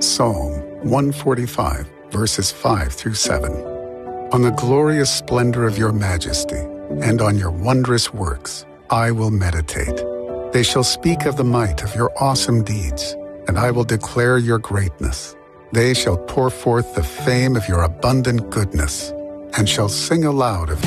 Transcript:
Psalm 145, verses 5 through 7. On the glorious splendor of your majesty, and on your wondrous works, I will meditate. They shall speak of the might of your awesome deeds, and I will declare your greatness. They shall pour forth the fame of your abundant goodness, and shall sing aloud of